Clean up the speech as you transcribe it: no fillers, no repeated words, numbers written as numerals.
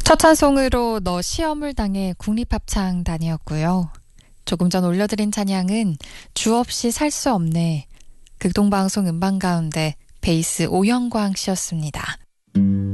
첫 찬송으로 너 시험을 당해 국립합창단이었고요. 조금 전 올려드린 찬양은 주 없이 살 수 없네. 극동방송 음반 가운데 베이스 오영광 씨였습니다.